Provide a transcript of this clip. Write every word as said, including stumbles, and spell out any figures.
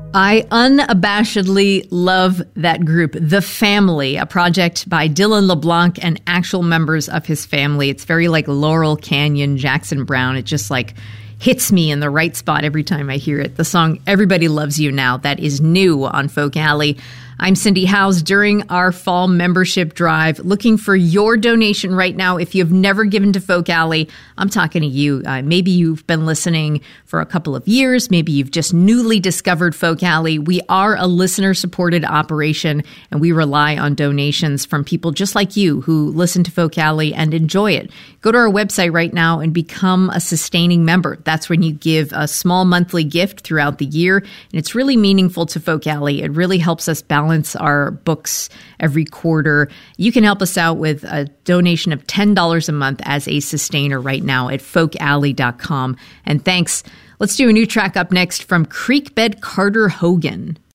I unabashedly love that group, The Family, a project by Dylan LeBlanc and actual members of his family. It's very like Laurel Canyon, Jackson Browne. It just like hits me in the right spot every time I hear it. The song Everybody Loves You Now, that is new on Folk Alley. I'm Cindy Howes. During our fall membership drive, looking for your donation right now. If you've never given to Folk Alley, I'm talking to you. Uh, maybe you've been listening for a couple of years. Maybe you've just newly discovered Folk Alley. We are a listener-supported operation, and we rely on donations from people just like you who listen to Folk Alley and enjoy it. Go to our website right now and become a sustaining member. That's when you give a small monthly gift throughout the year, and it's really meaningful to Folk Alley. It really helps us balance our books every quarter. You can help us out with a donation of ten dollars a month as a sustainer right now at folk alley dot com. And thanks. Let's do a new track up next from Creekbed Carter Hogan.